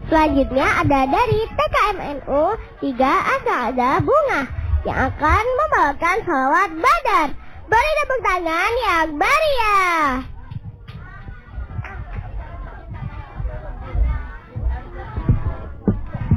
Selanjutnya ada dari TKMNU 3 Asada Bunga yang akan membawakan sholawat Badar. Beri tepuk tangan yang meriah.